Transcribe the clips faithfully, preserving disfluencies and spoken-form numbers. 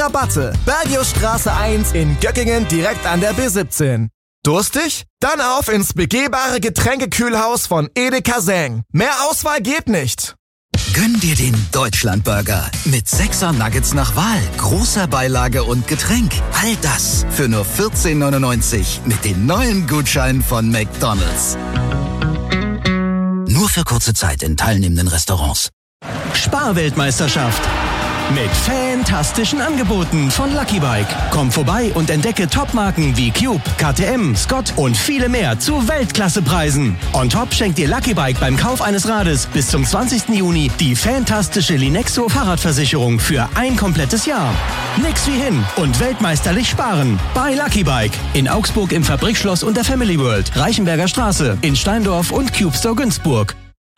Rabatte. Bergiusstraße eins in Göckingen direkt an der B siebzehn. Durstig? Dann auf ins begehbare Getränkekühlhaus von Edeka Säng. Mehr Auswahl geht nicht. Gönn dir den Deutschlandburger mit sechser Nuggets nach Wahl, großer Beilage und Getränk. All das für nur vierzehn neunundneunzig mit den neuen Gutscheinen von McDonald's. Nur für kurze Zeit in teilnehmenden Restaurants. Sparweltmeisterschaft. Mit fantastischen Angeboten von Lucky Bike. Komm vorbei und entdecke Topmarken wie Cube, K T M, Scott und viele mehr zu Weltklassepreisen. On top schenkt dir Lucky Bike beim Kauf eines Rades bis zum zwanzigsten Juni die fantastische Linexo Fahrradversicherung für ein komplettes Jahr. Nix wie hin und weltmeisterlich sparen. Bei Lucky Bike. In Augsburg im Fabrikschloss und der Family World. Reichenberger Straße. In Steindorf und Cube Store Günzburg.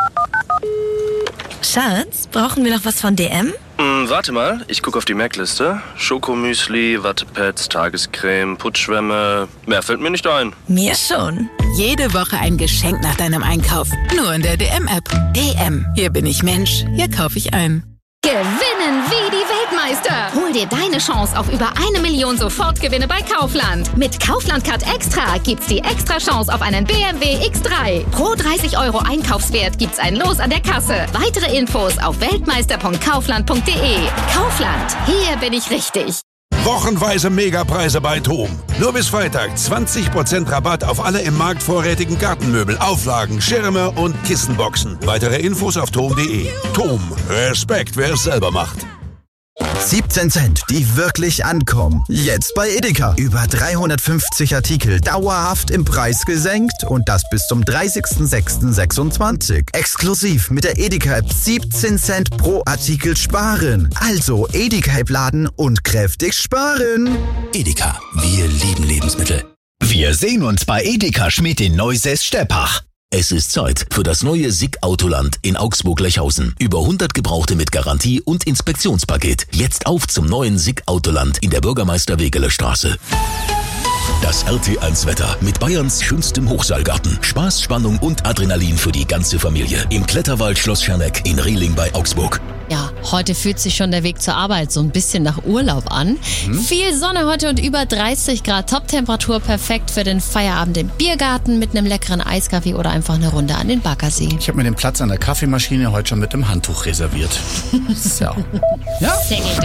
Schatz, brauchen wir noch was von D M? Hm, warte mal, ich gucke auf die Merkliste. Schokomüsli, Wattepads, Tagescreme, Putzschwämme. Mehr fällt mir nicht ein. Mir schon. Jede Woche ein Geschenk nach deinem Einkauf. Nur in der D M-App. D M. Hier bin ich Mensch. Hier kaufe ich ein. Gewinnen wie die Weltmeister! Hol dir deine Chance auf über eine Million Sofortgewinne bei Kaufland. Mit Kaufland Card Extra gibt's die extra Chance auf einen B M W X drei. Pro dreißig Euro Einkaufswert gibt's ein Los an der Kasse. Weitere Infos auf weltmeister punkt kaufland punkt de. Kaufland, hier bin ich richtig. Wochenweise Megapreise bei TOM. Nur bis Freitag zwanzig Prozent Rabatt auf alle im Markt vorrätigen Gartenmöbel, Auflagen, Schirme und Kissenboxen. Weitere Infos auf tom punkt de. TOM. Respekt, wer es selber macht. siebzehn Cent, die wirklich ankommen. Jetzt bei Edeka. Über dreihundertfünfzig Artikel dauerhaft im Preis gesenkt und das bis zum dreißigsten sechsten sechsundzwanzig. Exklusiv mit der Edeka-App siebzehn Cent pro Artikel sparen. Also Edeka-App laden und kräftig sparen. Edeka, wir lieben Lebensmittel. Wir sehen uns bei Edeka Schmidt in Neusäß-Steppach. Es ist Zeit für das neue SICK Autoland in Augsburg-Lechhausen. Über hundert Gebrauchte mit Garantie und Inspektionspaket. Jetzt auf zum neuen SICK Autoland in der Bürgermeister-Wegeler-Straße. Das R T eins Wetter mit Bayerns schönstem Hochseilgarten. Spaß, Spannung und Adrenalin für die ganze Familie. Im Kletterwald Schloss Scherneck in Rehling bei Augsburg. Ja, heute fühlt sich schon der Weg zur Arbeit so ein bisschen nach Urlaub an. Hm? Viel Sonne heute und über dreißig Grad. Top-Temperatur, perfekt für den Feierabend im Biergarten mit einem leckeren Eiskaffee oder einfach eine Runde an den Baggersee. Ich habe mir den Platz an der Kaffeemaschine heute schon mit dem Handtuch reserviert. So. Ja?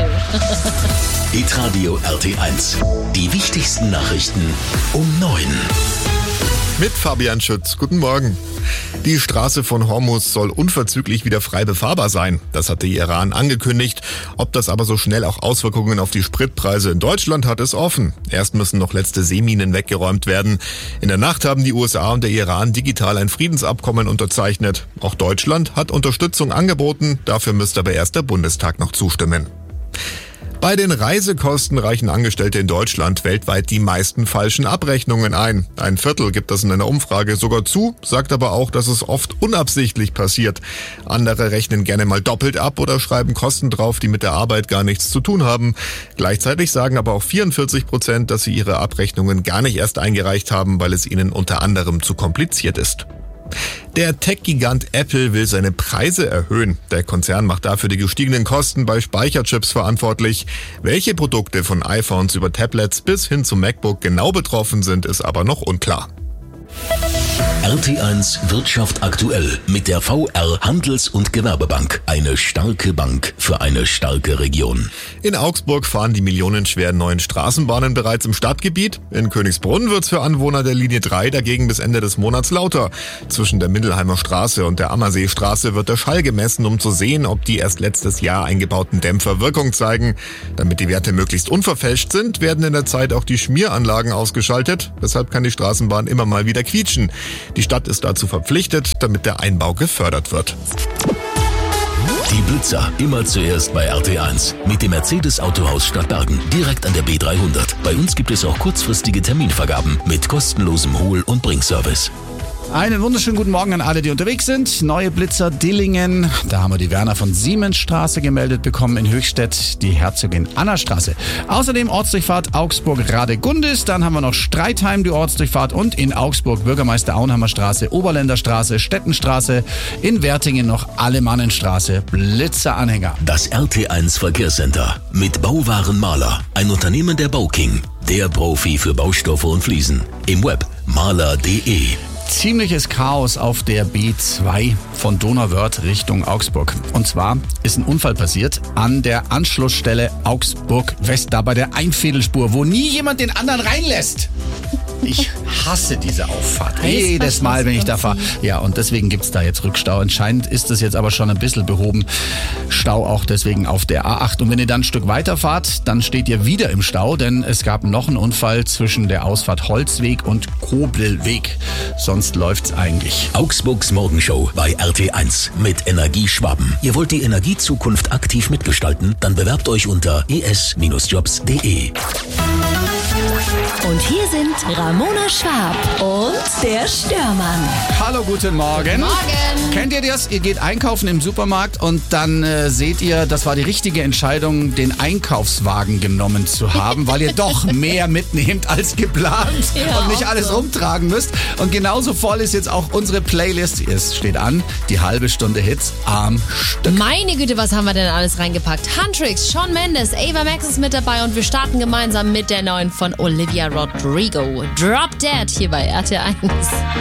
Hitradio R T eins. Die wichtigsten Nachrichten um neun. Mit Fabian Schütz. Guten Morgen. Die Straße von Hormuz soll unverzüglich wieder frei befahrbar sein. Das hat der Iran angekündigt. Ob das aber so schnell auch Auswirkungen auf die Spritpreise in Deutschland hat, ist offen. Erst müssen noch letzte Seeminen weggeräumt werden. In der Nacht haben die U S A und der Iran digital ein Friedensabkommen unterzeichnet. Auch Deutschland hat Unterstützung angeboten. Dafür müsste aber erst der Bundestag noch zustimmen. Bei den Reisekosten reichen Angestellte in Deutschland weltweit die meisten falschen Abrechnungen ein. Ein Viertel gibt das in einer Umfrage sogar zu, sagt aber auch, dass es oft unabsichtlich passiert. Andere rechnen gerne mal doppelt ab oder schreiben Kosten drauf, die mit der Arbeit gar nichts zu tun haben. Gleichzeitig sagen aber auch vierundvierzig Prozent, dass sie ihre Abrechnungen gar nicht erst eingereicht haben, weil es ihnen unter anderem zu kompliziert ist. Der Tech-Gigant Apple will seine Preise erhöhen. Der Konzern macht dafür die gestiegenen Kosten bei Speicherchips verantwortlich. Welche Produkte von iPhones über Tablets bis hin zum MacBook genau betroffen sind, ist aber noch unklar. R T eins Wirtschaft aktuell mit der V R Handels- und Gewerbebank. Eine starke Bank für eine starke Region. In Augsburg fahren die millionenschweren neuen Straßenbahnen bereits im Stadtgebiet. In Königsbrunn wird's für Anwohner der Linie drei dagegen bis Ende des Monats lauter. Zwischen der Mindelheimer Straße und der Ammerseestraße wird der Schall gemessen, um zu sehen, ob die erst letztes Jahr eingebauten Dämpfer Wirkung zeigen. Damit die Werte möglichst unverfälscht sind, werden in der Zeit auch die Schmieranlagen ausgeschaltet. Deshalb kann die Straßenbahn immer mal wieder quietschen. Die Stadt ist dazu verpflichtet, damit der Einbau gefördert wird. Die Blitzer immer zuerst bei R T eins mit dem Mercedes Autohaus Stadtbergen direkt an der B dreihundert. Bei uns gibt es auch kurzfristige Terminvergaben mit kostenlosem Hol- und Bringservice. Einen wunderschönen guten Morgen an alle, die unterwegs sind. Neue Blitzer Dillingen. Da haben wir die Werner von Siemensstraße gemeldet bekommen. In Höchstädt die Herzogin Anna Straße. Außerdem Ortsdurchfahrt Augsburg-Radegundis. Dann haben wir noch Streitheim, die Ortsdurchfahrt. Und in Augsburg Bürgermeister Auenhammer Straße, Oberländer Straße, Stettenstraße. In Wertingen noch Alemannenstraße. Blitzeranhänger. Das R T eins Verkehrscenter mit Bauwarenmaler. Ein Unternehmen der Bauking. Der Profi für Baustoffe und Fliesen. Im Web maler punkt de. Ziemliches Chaos auf der B zwei von Donauwörth Richtung Augsburg. Und zwar ist ein Unfall passiert an der Anschlussstelle Augsburg-West, da bei der Einfädelspur, wo nie jemand den anderen reinlässt. Ich hasse diese Auffahrt. Jedes Mal, wenn ich da fahre. Ja, und deswegen gibt's da jetzt Rückstau. Anscheinend ist das jetzt aber schon ein bisschen behoben. Stau auch deswegen auf der A acht. Und wenn ihr dann ein Stück weiterfahrt, dann steht ihr wieder im Stau, denn es gab noch einen Unfall zwischen der Ausfahrt Holzweg und Kobelweg. Sonst läuft's eigentlich. Augsburgs Morgenshow bei R T eins mit Energie Schwaben. Ihr wollt die Energiezukunft aktiv mitgestalten? Dann bewerbt euch unter e s Jobs punkt de. Und hier sind Ramona Schwab und der Störmann. Hallo, guten Morgen. Morgen. Kennt ihr das? Ihr geht einkaufen im Supermarkt und dann äh, seht ihr, das war die richtige Entscheidung, den Einkaufswagen genommen zu haben, weil ihr doch mehr mitnehmt als geplant Ja, und nicht auch alles so. rumtragen müsst. Und genauso voll ist jetzt auch unsere Playlist. Es steht an, die halbe Stunde Hits am Stück. Meine Güte, was haben wir denn alles reingepackt? Huntrix, Shawn Mendes, Ava Max ist mit dabei und wir starten gemeinsam mit der neuen von Olivia Rodrigo. Drop Dead hier bei R T eins.